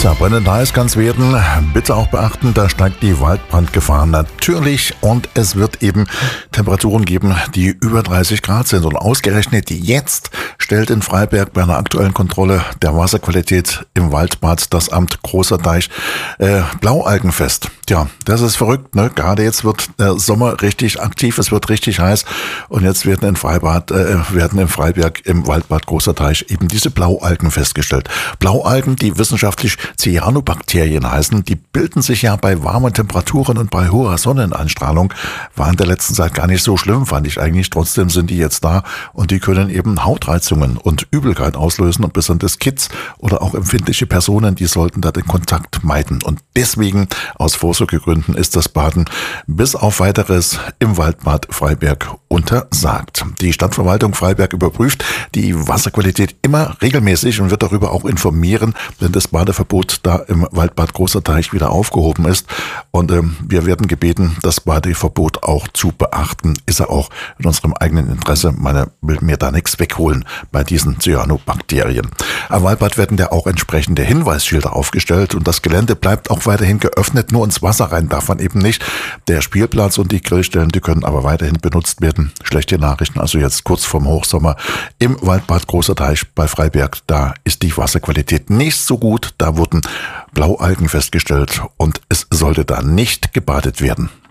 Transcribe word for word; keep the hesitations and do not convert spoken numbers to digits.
Ja, brennend heiß kann es werden. Bitte auch beachten, da steigt die Waldbrandgefahr natürlich und es wird eben Temperaturen geben, die über dreißig Grad sind. Und ausgerechnet jetzt stellt in Freiberg bei einer aktuellen Kontrolle der Wasserqualität im Waldbad das Amt Großer Teich äh, Blaualgen fest. Tja, das ist verrückt, ne? Gerade jetzt wird der Sommer richtig aktiv, es wird richtig heiß und jetzt werden in Freibad, äh, werden in Freiberg im Waldbad Großer Teich eben diese Blaualgen festgestellt. Blaualgen, die wissenschaftlich Cyanobakterien heißen, die bilden sich ja bei warmen Temperaturen und bei hoher Sonneneinstrahlung, war in der letzten Zeit gar nicht so schlimm, fand ich eigentlich. Trotzdem sind die jetzt da und die können eben Hautreizungen und Übelkeit auslösen und besonders Kids oder auch empfindliche Personen, die sollten da den Kontakt meiden. Und deswegen aus Vorsorgegründen ist das Baden bis auf Weiteres im Waldbad Freiberg untersagt. Die Stadtverwaltung Freiberg überprüft die Wasserqualität immer regelmäßig und wird darüber auch informieren, wenn das Badeverbot da im Waldbad Großer Teich wieder aufgehoben ist. Und ähm, wir werden gebeten, das Badeverbot auch zu beachten. Ist ja auch in unserem eigenen Interesse. Man will mir da nichts wegholen bei diesen Cyanobakterien. Am Waldbad werden da auch entsprechende Hinweisschilder aufgestellt und das Gelände bleibt auch weiterhin geöffnet. Nur ins Wasser rein darf man eben nicht. Der Spielplatz und die Grillstellen, die können aber weiterhin benutzt werden. Schlechte Nachrichten, also jetzt kurz vorm Hochsommer im Waldbad Großer Teich bei Freiberg, da ist die Wasserqualität nicht so gut. Da wurden Blaualgen festgestellt und es sollte da nicht gebadet werden.